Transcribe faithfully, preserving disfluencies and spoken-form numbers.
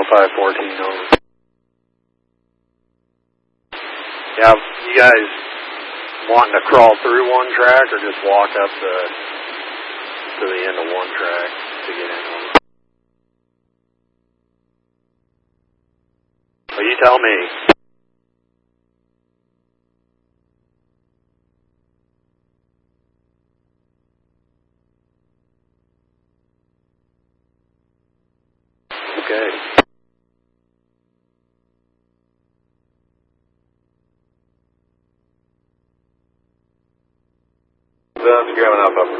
five fourteen over. Yeah, you guys wanting to crawl through one track or just walk up the to the end of one track to get in one? Well, you tell me. Okay. Sun's coming up up